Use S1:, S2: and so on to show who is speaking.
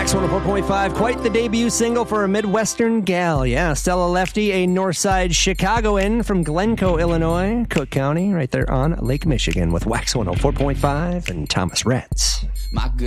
S1: Wax 104.5, quite the debut single for a Midwestern gal. Yeah, Stella Lefty, a Northside Chicagoan from Glencoe, Illinois, Cook County, right there on Lake Michigan with Wax 104.5 and Thomas Reds.
S2: My good